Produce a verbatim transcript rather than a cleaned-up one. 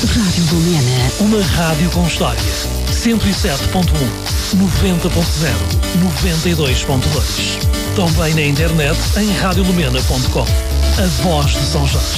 Rádio Lumena. Uma rádio com história. cento e sete ponto um, noventa ponto zero, noventa e dois ponto dois. Também na internet em rádio lumena ponto com. A voz de São Jorge.